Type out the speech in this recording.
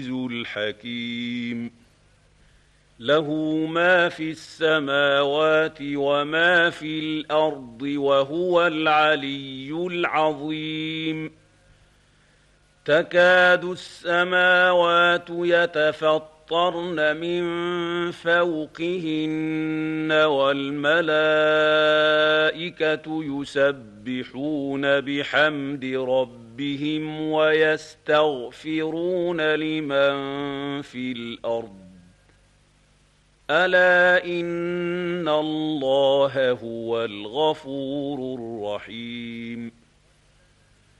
الحكيم له ما في السماوات وما في الأرض وهو العلي العظيم تكاد السماوات يتفطرن من فوقهن والملائكة يسبحون بحمد ربهم ويستغفرون لمن في الأرض ألا إن الله هو الغفور الرحيم